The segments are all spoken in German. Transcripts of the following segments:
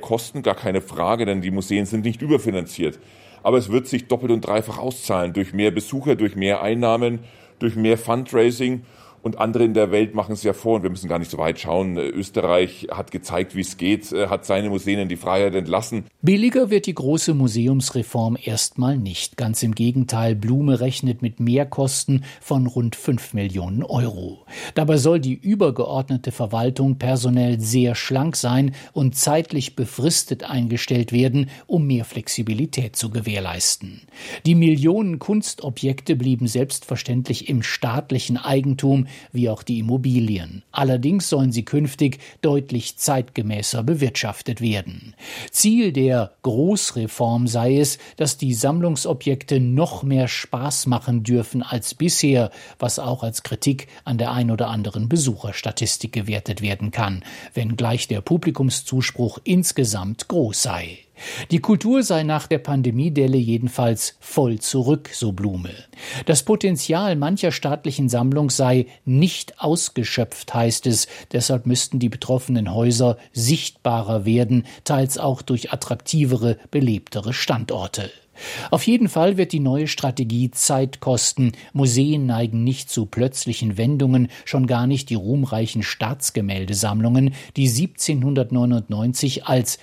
Kosten, gar keine Frage, denn die Museen sind nicht überfinanziert. Aber es wird sich doppelt und dreifach auszahlen durch mehr Besucher, durch mehr Einnahmen, durch mehr Fundraising. Und andere in der Welt machen es ja vor und wir müssen gar nicht so weit schauen. Österreich hat gezeigt, wie es geht, hat seine Museen in die Freiheit entlassen. Billiger wird die große Museumsreform erstmal nicht. Ganz im Gegenteil, Blume rechnet mit Mehrkosten von rund 5 Millionen Euro. Dabei soll die übergeordnete Verwaltung personell sehr schlank sein und zeitlich befristet eingestellt werden, um mehr Flexibilität zu gewährleisten. Die Millionen Kunstobjekte blieben selbstverständlich im staatlichen Eigentum, wie auch die Immobilien. Allerdings sollen sie künftig deutlich zeitgemäßer bewirtschaftet werden. Ziel der Großreform sei es, dass die Sammlungsobjekte noch mehr Spaß machen dürfen als bisher, was auch als Kritik an der ein oder anderen Besucherstatistik gewertet werden kann, wenngleich der Publikumszuspruch insgesamt groß sei. Die Kultur sei nach der Pandemiedelle jedenfalls voll zurück, so Blume. Das Potenzial mancher staatlichen Sammlung sei nicht ausgeschöpft, heißt es. Deshalb müssten die betroffenen Häuser sichtbarer werden, teils auch durch attraktivere, belebtere Standorte. Auf jeden Fall wird die neue Strategie Zeit kosten. Museen neigen nicht zu plötzlichen Wendungen, schon gar nicht die ruhmreichen Staatsgemäldesammlungen, die 1799 als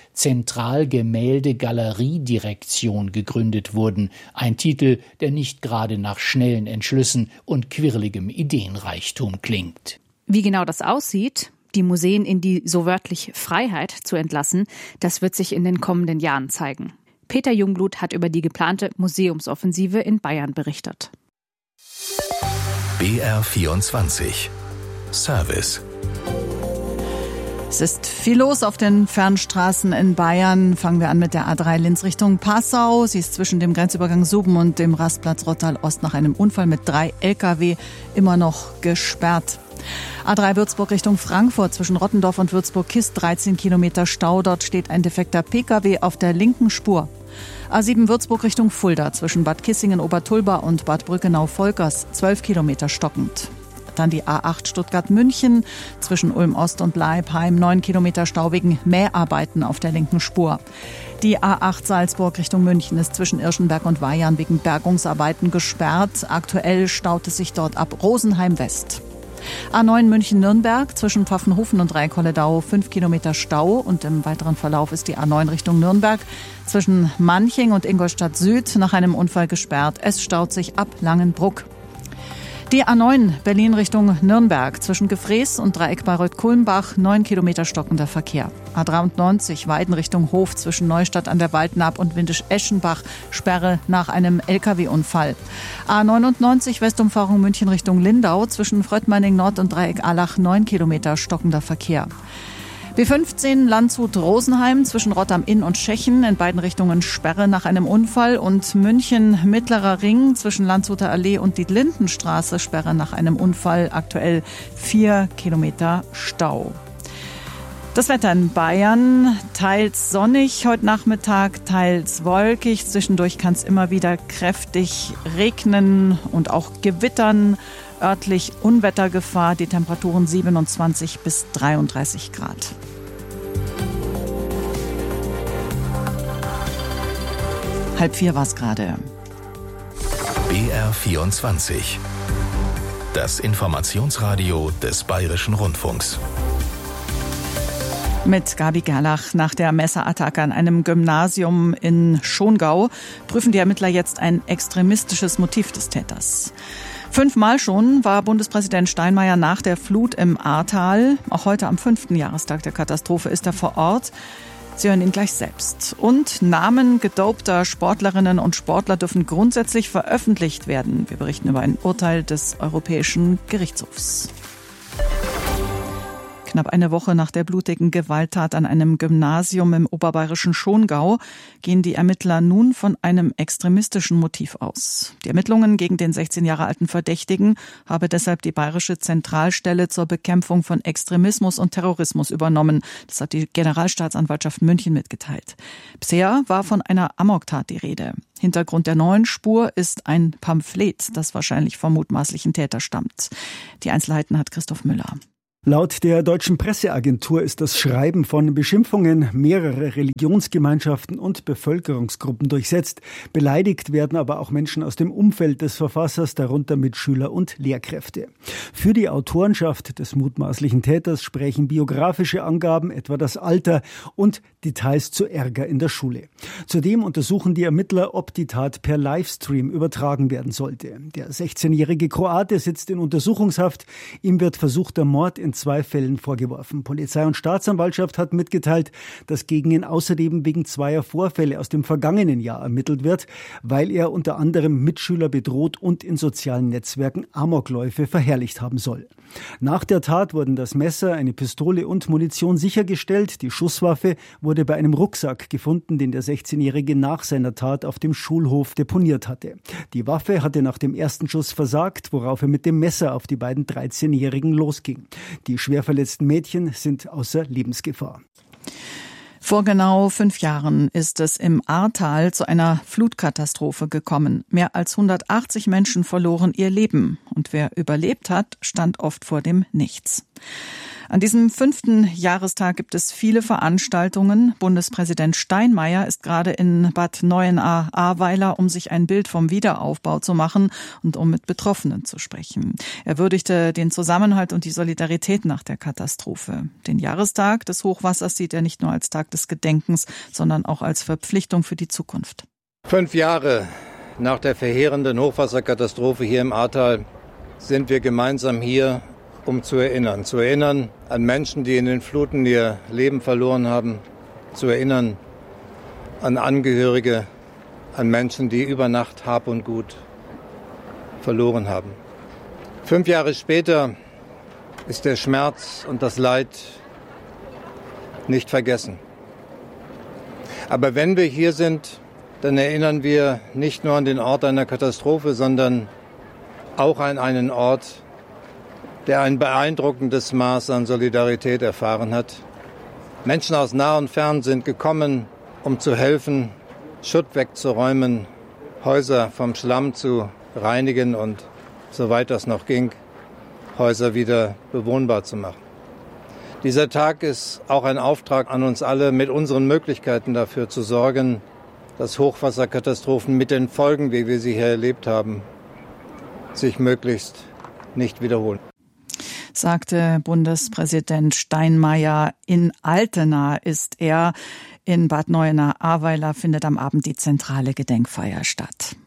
Zentralgemälde-Galeriedirektion gegründet wurden. Ein Titel, der nicht gerade nach schnellen Entschlüssen und quirligem Ideenreichtum klingt. Wie genau das aussieht, die Museen in die so wörtlich Freiheit zu entlassen, das wird sich in den kommenden Jahren zeigen. Peter Jungblut hat über die geplante Museumsoffensive in Bayern berichtet. BR24 Service. Es ist viel los auf den Fernstraßen in Bayern. Fangen wir an mit der A3 Linz Richtung Passau. Sie ist zwischen dem Grenzübergang Suben und dem Rastplatz Rottal-Ost nach einem Unfall mit 3 Lkw immer noch gesperrt. A3 Würzburg Richtung Frankfurt zwischen Rottendorf und Würzburg-Kist 13 Kilometer Stau. Dort steht ein defekter Pkw auf der linken Spur. A7 Würzburg Richtung Fulda zwischen Bad Kissingen-Obertulba und Bad Brückenau-Volkers 12 Kilometer stockend. Dann die A8 Stuttgart-München zwischen Ulm-Ost und Leipheim 9 Kilometer Stau wegen Mäharbeiten auf der linken Spur. Die A8 Salzburg Richtung München ist zwischen Irschenberg und Weyarn wegen Bergungsarbeiten gesperrt. Aktuell staut es sich dort ab Rosenheim West. A9 München-Nürnberg zwischen Pfaffenhofen und Rheinkolledau 5 Kilometer Stau und im weiteren Verlauf ist die A9 Richtung Nürnberg zwischen Manching und Ingolstadt Süd nach einem Unfall gesperrt. Es staut sich ab Langenbruck. Die A9 Berlin Richtung Nürnberg zwischen Gefrees und Dreieck Bayreuth-Kulmbach 9 Kilometer stockender Verkehr. A93 Weiden Richtung Hof zwischen Neustadt an der Waldnaab und Windisch-Eschenbach Sperre nach einem Lkw-Unfall. A99 Westumfahrung München Richtung Lindau zwischen Fröttmanning Nord und Dreieck Allach 9 Kilometer stockender Verkehr. B15 Landshut-Rosenheim zwischen Rotterdam-Inn und Schechen in beiden Richtungen Sperre nach einem Unfall und München Mittlerer Ring zwischen Landshuter Allee und Dietlindenstraße Sperre nach einem Unfall, aktuell 4 Kilometer Stau. Das Wetter in Bayern, teils sonnig heute Nachmittag, teils wolkig. Zwischendurch kann es immer wieder kräftig regnen und auch gewittern. Örtlich Unwettergefahr, die Temperaturen 27 bis 33 Grad. Halb 4 war es gerade. BR24. Das Informationsradio des Bayerischen Rundfunks. Mit Gabi Gerlach. Nach der Messerattacke an einem Gymnasium in Schongau prüfen die Ermittler jetzt ein extremistisches Motiv des Täters. 5-mal schon war Bundespräsident Steinmeier nach der Flut im Ahrtal. Auch heute am 5. Jahrestag der Katastrophe ist er vor Ort. Sie hören ihn gleich selbst. Und Namen gedopter Sportlerinnen und Sportler dürfen grundsätzlich veröffentlicht werden. Wir berichten über ein Urteil des Europäischen Gerichtshofs. Knapp eine Woche nach der blutigen Gewalttat an einem Gymnasium im oberbayerischen Schongau gehen die Ermittler nun von einem extremistischen Motiv aus. Die Ermittlungen gegen den 16 Jahre alten Verdächtigen habe deshalb die Bayerische Zentralstelle zur Bekämpfung von Extremismus und Terrorismus übernommen. Das hat die Generalstaatsanwaltschaft München mitgeteilt. Bisher war von einer Amoktat die Rede. Hintergrund der neuen Spur ist ein Pamphlet, das wahrscheinlich vom mutmaßlichen Täter stammt. Die Einzelheiten hat Christoph Müller. Laut der deutschen Presseagentur ist das Schreiben von Beschimpfungen mehrerer Religionsgemeinschaften und Bevölkerungsgruppen durchsetzt. Beleidigt werden aber auch Menschen aus dem Umfeld des Verfassers, darunter Mitschüler und Lehrkräfte. Für die Autorenschaft des mutmaßlichen Täters sprechen biografische Angaben, etwa das Alter und Details zu Ärger in der Schule. Zudem untersuchen die Ermittler, ob die Tat per Livestream übertragen werden sollte. Der 16-jährige Kroate sitzt in Untersuchungshaft. Ihm wird versuchter Mord in 2 Fällen vorgeworfen. Polizei und Staatsanwaltschaft hat mitgeteilt, dass gegen ihn außerdem wegen 2 Vorfälle aus dem vergangenen Jahr ermittelt wird, weil er unter anderem Mitschüler bedroht und in sozialen Netzwerken Amokläufe verherrlicht haben soll. Nach der Tat wurden das Messer, eine Pistole und Munition sichergestellt. Die Schusswaffe wurde bei einem Rucksack gefunden, den der 16-Jährige nach seiner Tat auf dem Schulhof deponiert hatte. Die Waffe hatte nach dem ersten Schuss versagt, worauf er mit dem Messer auf die beiden 13-Jährigen losging. Die schwer verletzten Mädchen sind außer Lebensgefahr. Vor genau 5 Jahren ist es im Ahrtal zu einer Flutkatastrophe gekommen. Mehr als 180 Menschen verloren ihr Leben. Und wer überlebt hat, stand oft vor dem Nichts. An diesem 5. Jahrestag gibt es viele Veranstaltungen. Bundespräsident Steinmeier ist gerade in Bad Neuenahr-Ahrweiler, um sich ein Bild vom Wiederaufbau zu machen und um mit Betroffenen zu sprechen. Er würdigte den Zusammenhalt und die Solidarität nach der Katastrophe. Den Jahrestag des Hochwassers sieht er nicht nur als Tag des Gedenkens, sondern auch als Verpflichtung für die Zukunft. 5 Jahre nach der verheerenden Hochwasserkatastrophe hier im Ahrtal sind wir gemeinsam hier, um zu erinnern an Menschen, die in den Fluten ihr Leben verloren haben, zu erinnern an Angehörige, an Menschen, die über Nacht Hab und Gut verloren haben. 5 Jahre später ist der Schmerz und das Leid nicht vergessen. Aber wenn wir hier sind, dann erinnern wir nicht nur an den Ort einer Katastrophe, sondern auch an einen Ort, der ein beeindruckendes Maß an Solidarität erfahren hat. Menschen aus nah und fern sind gekommen, um zu helfen, Schutt wegzuräumen, Häuser vom Schlamm zu reinigen und, soweit das noch ging, Häuser wieder bewohnbar zu machen. Dieser Tag ist auch ein Auftrag an uns alle, mit unseren Möglichkeiten dafür zu sorgen, dass Hochwasserkatastrophen mit den Folgen, wie wir sie hier erlebt haben, sich möglichst nicht wiederholen. Sagte Bundespräsident Steinmeier. In Altena ist er. In Bad Neuenahr-Ahrweiler findet am Abend die zentrale Gedenkfeier statt.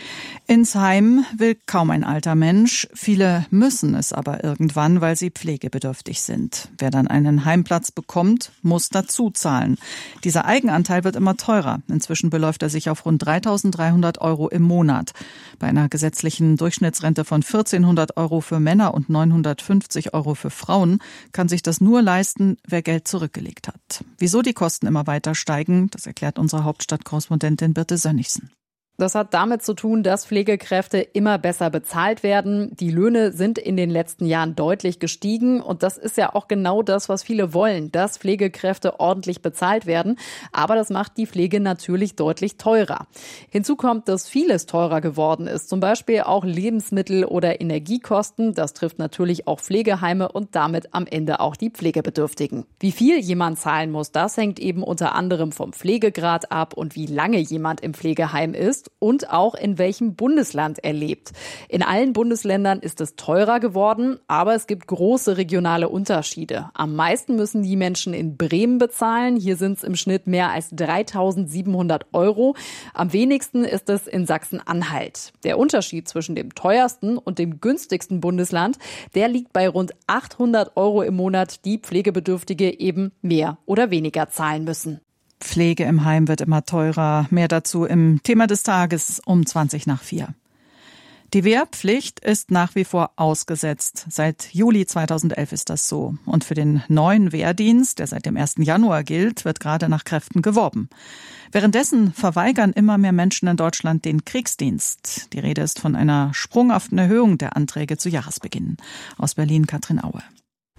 Ins Heim will kaum ein alter Mensch. Viele müssen es aber irgendwann, weil sie pflegebedürftig sind. Wer dann einen Heimplatz bekommt, muss dazu zahlen. Dieser Eigenanteil wird immer teurer. Inzwischen beläuft er sich auf rund 3.300 € im Monat. Bei einer gesetzlichen Durchschnittsrente von 1.400 € für Männer und 950 € für Frauen kann sich das nur leisten, wer Geld zurückgelegt hat. Wieso die Kosten immer weiter steigen, das erklärt unsere Hauptstadtkorrespondentin Birte Sönnigsen. Das hat damit zu tun, dass Pflegekräfte immer besser bezahlt werden. Die Löhne sind in den letzten Jahren deutlich gestiegen. Und das ist ja auch genau das, was viele wollen, dass Pflegekräfte ordentlich bezahlt werden. Aber das macht die Pflege natürlich deutlich teurer. Hinzu kommt, dass vieles teurer geworden ist. Zum Beispiel auch Lebensmittel oder Energiekosten. Das trifft natürlich auch Pflegeheime und damit am Ende auch die Pflegebedürftigen. Wie viel jemand zahlen muss, das hängt eben unter anderem vom Pflegegrad ab und wie lange jemand im Pflegeheim ist. Und auch in welchem Bundesland er lebt. In allen Bundesländern ist es teurer geworden, aber es gibt große regionale Unterschiede. Am meisten müssen die Menschen in Bremen bezahlen. Hier sind es im Schnitt mehr als 3.700 €. Am wenigsten ist es in Sachsen-Anhalt. Der Unterschied zwischen dem teuersten und dem günstigsten Bundesland, der liegt bei rund 800 € im Monat, die Pflegebedürftige eben mehr oder weniger zahlen müssen. Pflege im Heim wird immer teurer. Mehr dazu im Thema des Tages um 4:20. Die Wehrpflicht ist nach wie vor ausgesetzt. Seit Juli 2011 ist das so. Und für den neuen Wehrdienst, der seit dem 1. Januar gilt, wird gerade nach Kräften geworben. Währenddessen verweigern immer mehr Menschen in Deutschland den Kriegsdienst. Die Rede ist von einer sprunghaften Erhöhung der Anträge zu Jahresbeginn. Aus Berlin Katrin Aue.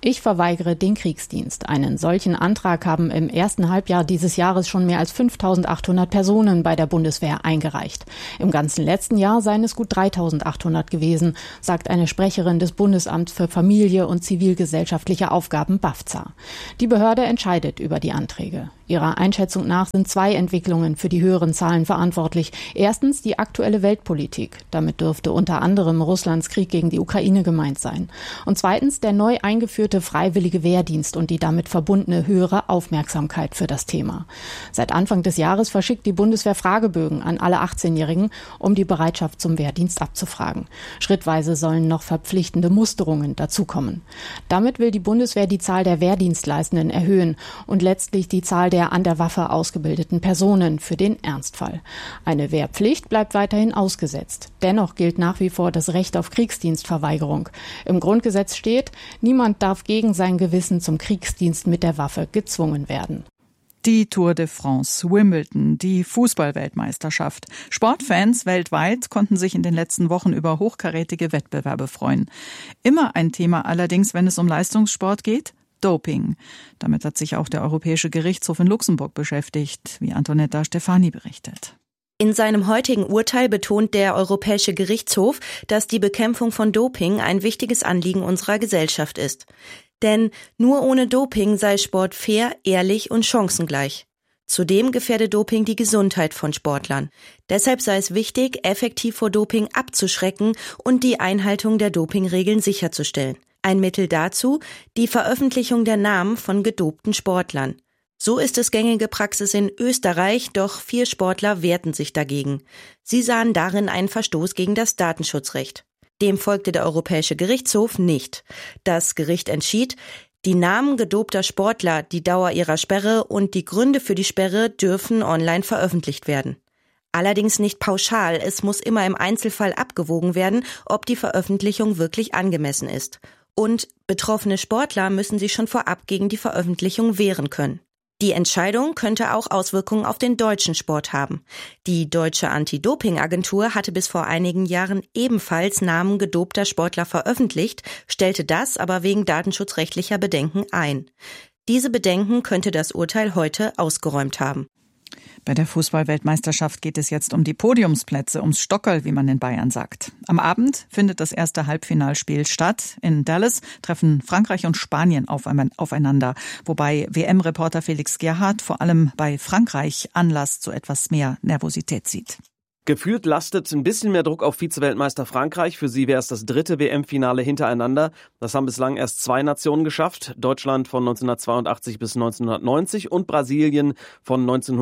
Ich verweigere den Kriegsdienst. Einen solchen Antrag haben im ersten Halbjahr dieses Jahres schon mehr als 5.800 Personen bei der Bundeswehr eingereicht. Im ganzen letzten Jahr seien es gut 3.800 gewesen, sagt eine Sprecherin des Bundesamts für Familie und zivilgesellschaftliche Aufgaben BAFZA. Die Behörde entscheidet über die Anträge. Ihrer Einschätzung nach sind 2 Entwicklungen für die höheren Zahlen verantwortlich. Erstens die aktuelle Weltpolitik. Damit dürfte unter anderem Russlands Krieg gegen die Ukraine gemeint sein. Und zweitens der neu eingeführte freiwillige Wehrdienst und die damit verbundene höhere Aufmerksamkeit für das Thema. Seit Anfang des Jahres verschickt die Bundeswehr Fragebögen an alle 18-Jährigen, um die Bereitschaft zum Wehrdienst abzufragen. Schrittweise sollen noch verpflichtende Musterungen dazukommen. Damit will die Bundeswehr die Zahl der Wehrdienstleistenden erhöhen und letztlich die Zahl der an der Waffe ausgebildeten Personen für den Ernstfall. Eine Wehrpflicht bleibt weiterhin ausgesetzt. Dennoch gilt nach wie vor das Recht auf Kriegsdienstverweigerung. Im Grundgesetz steht, niemand darf gegen sein Gewissen zum Kriegsdienst mit der Waffe gezwungen werden. Die Tour de France, Wimbledon, die Fußball-Weltmeisterschaft. Sportfans weltweit konnten sich in den letzten Wochen über hochkarätige Wettbewerbe freuen. Immer ein Thema allerdings, wenn es um Leistungssport geht: Doping. Damit hat sich auch der Europäische Gerichtshof in Luxemburg beschäftigt, wie Antonetta Stefani berichtet. In seinem heutigen Urteil betont der Europäische Gerichtshof, dass die Bekämpfung von Doping ein wichtiges Anliegen unserer Gesellschaft ist. Denn nur ohne Doping sei Sport fair, ehrlich und chancengleich. Zudem gefährde Doping die Gesundheit von Sportlern. Deshalb sei es wichtig, effektiv vor Doping abzuschrecken und die Einhaltung der Dopingregeln sicherzustellen. Ein Mittel dazu, die Veröffentlichung der Namen von gedopten Sportlern. So ist es gängige Praxis in Österreich, doch 4 Sportler wehrten sich dagegen. Sie sahen darin einen Verstoß gegen das Datenschutzrecht. Dem folgte der Europäische Gerichtshof nicht. Das Gericht entschied, die Namen gedopter Sportler, die Dauer ihrer Sperre und die Gründe für die Sperre dürfen online veröffentlicht werden. Allerdings nicht pauschal, es muss immer im Einzelfall abgewogen werden, ob die Veröffentlichung wirklich angemessen ist. Und betroffene Sportler müssen sich schon vorab gegen die Veröffentlichung wehren können. Die Entscheidung könnte auch Auswirkungen auf den deutschen Sport haben. Die deutsche Anti-Doping-Agentur hatte bis vor einigen Jahren ebenfalls Namen gedopter Sportler veröffentlicht, stellte das aber wegen datenschutzrechtlicher Bedenken ein. Diese Bedenken könnte das Urteil heute ausgeräumt haben. Bei der Fußball-Weltmeisterschaft geht es jetzt um die Podiumsplätze, ums Stockerl, wie man in Bayern sagt. Am Abend findet das erste Halbfinalspiel statt. In Dallas treffen Frankreich und Spanien aufeinander, wobei WM-Reporter Felix Gerhardt vor allem bei Frankreich Anlass zu etwas mehr Nervosität sieht. Gefühlt lastet ein bisschen mehr Druck auf Vize-Weltmeister Frankreich. Für sie wäre es das 3. WM-Finale hintereinander. Das haben bislang erst 2 Nationen geschafft. Deutschland von 1982 bis 1990 und Brasilien von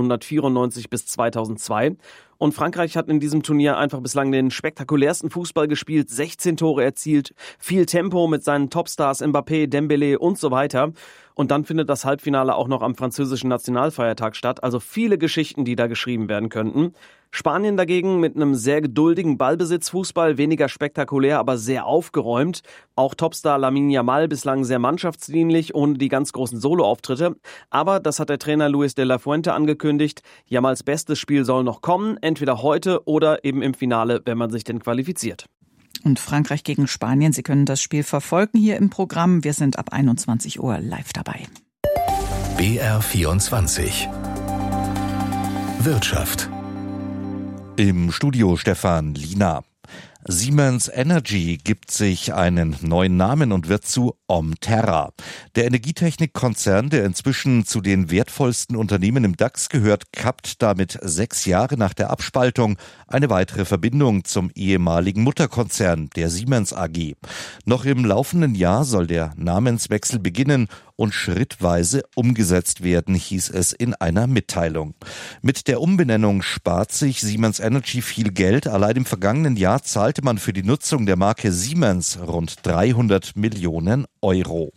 1994 bis 2002. Und Frankreich hat in diesem Turnier einfach bislang den spektakulärsten Fußball gespielt, 16 Tore erzielt, viel Tempo mit seinen Topstars Mbappé, Dembélé und so weiter. Und dann findet das Halbfinale auch noch am französischen Nationalfeiertag statt. Also viele Geschichten, die da geschrieben werden könnten. Spanien dagegen mit einem sehr geduldigen Ballbesitzfußball, weniger spektakulär, aber sehr aufgeräumt. Auch Topstar Lamine Yamal bislang sehr mannschaftsdienlich, ohne die ganz großen Soloauftritte. Aber das hat der Trainer Luis de la Fuente angekündigt. Yamals bestes Spiel soll noch kommen, entweder heute oder eben im Finale, wenn man sich denn qualifiziert. Und Frankreich gegen Spanien, Sie können das Spiel verfolgen hier im Programm. Wir sind ab 21 Uhr live dabei. BR24 Wirtschaft. Im Studio Stefan Lina. Siemens Energy gibt sich einen neuen Namen und wird zu Omterra. Der Energietechnikkonzern, der inzwischen zu den wertvollsten Unternehmen im DAX gehört, kappt damit 6 Jahre nach der Abspaltung eine weitere Verbindung zum ehemaligen Mutterkonzern, der Siemens AG. Noch im laufenden Jahr soll der Namenswechsel beginnen und schrittweise umgesetzt werden, hieß es in einer Mitteilung. Mit der Umbenennung spart sich Siemens Energy viel Geld. Allein im vergangenen Jahr zahlte man für die Nutzung der Marke Siemens rund 300 Millionen Euro.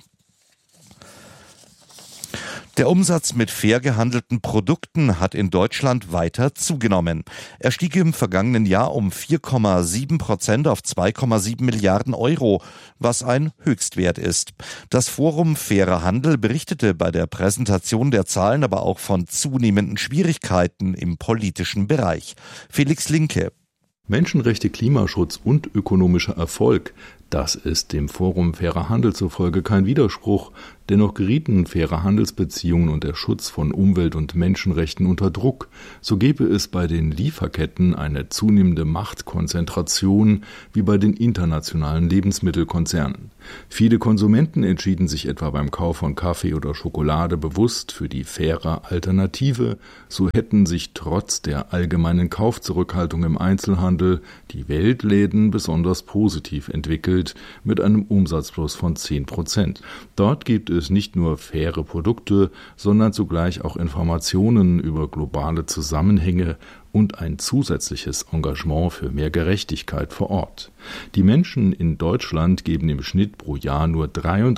Der Umsatz mit fair gehandelten Produkten hat in Deutschland weiter zugenommen. Er stieg im vergangenen Jahr um 4,7% auf 2,7 Milliarden Euro, was ein Höchstwert ist. Das Forum Fairer Handel berichtete bei der Präsentation der Zahlen aber auch von zunehmenden Schwierigkeiten im politischen Bereich. Felix Linke. Menschenrechte, Klimaschutz und ökonomischer Erfolg, Das ist dem Forum Fairer Handel zufolge kein Widerspruch. Dennoch gerieten faire Handelsbeziehungen und der Schutz von Umwelt- und Menschenrechten unter Druck. So gäbe es bei den Lieferketten eine zunehmende Machtkonzentration wie bei den internationalen Lebensmittelkonzernen. Viele Konsumenten entschieden sich etwa beim Kauf von Kaffee oder Schokolade bewusst für die faire Alternative. So hätten sich trotz der allgemeinen Kaufzurückhaltung im Einzelhandel die Weltläden besonders positiv entwickelt, mit einem Umsatzplus von 10%. Dort gibt es nicht nur faire Produkte, sondern zugleich auch Informationen über globale Zusammenhänge und ein zusätzliches Engagement für mehr Gerechtigkeit vor Ort. Die Menschen in Deutschland geben im Schnitt pro Jahr nur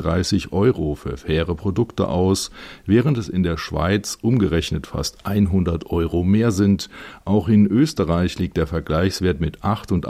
33 € für faire Produkte aus, während es in der Schweiz umgerechnet fast 100 € mehr sind. Auch in Österreich liegt der Vergleichswert mit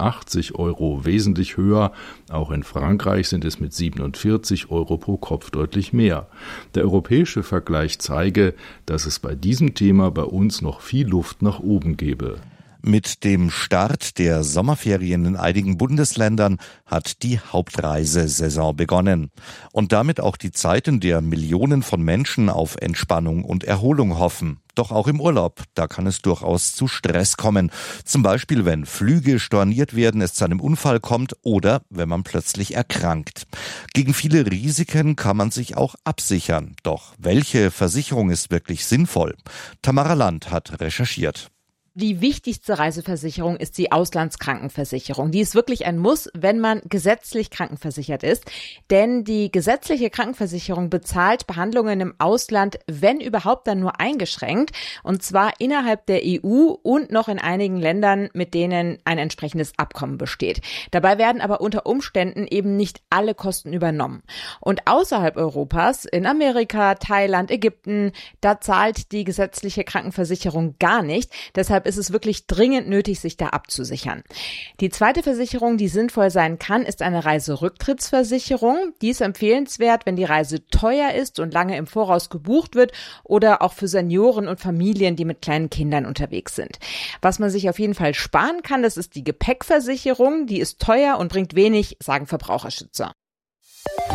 88 € wesentlich höher. Auch in Frankreich sind es mit 47 € pro Kopf deutlich mehr. Der europäische Vergleich zeige, dass es bei diesem Thema bei uns noch viel Luft nach oben gebe. Mit dem Start der Sommerferien in einigen Bundesländern hat die Hauptreisesaison begonnen. Und damit auch die Zeit, in der Millionen von Menschen auf Entspannung und Erholung hoffen. Doch auch im Urlaub, da kann es durchaus zu Stress kommen. Zum Beispiel, wenn Flüge storniert werden, es zu einem Unfall kommt oder wenn man plötzlich erkrankt. Gegen viele Risiken kann man sich auch absichern. Doch welche Versicherung ist wirklich sinnvoll? Tamara Land hat recherchiert. Die wichtigste Reiseversicherung ist die Auslandskrankenversicherung. Die ist wirklich ein Muss, wenn man gesetzlich krankenversichert ist. Denn die gesetzliche Krankenversicherung bezahlt Behandlungen im Ausland, wenn überhaupt, dann nur eingeschränkt. Und zwar innerhalb der EU und noch in einigen Ländern, mit denen ein entsprechendes Abkommen besteht. Dabei werden aber unter Umständen eben nicht alle Kosten übernommen. Und außerhalb Europas, in Amerika, Thailand, Ägypten, da zahlt die gesetzliche Krankenversicherung gar nicht. Deshalb ist es wirklich dringend nötig, sich da abzusichern. Die zweite Versicherung, die sinnvoll sein kann, ist eine Reiserücktrittsversicherung. Die ist empfehlenswert, wenn die Reise teuer ist und lange im Voraus gebucht wird oder auch für Senioren und Familien, die mit kleinen Kindern unterwegs sind. Was man sich auf jeden Fall sparen kann, das ist die Gepäckversicherung. Die ist teuer und bringt wenig, sagen Verbraucherschützer.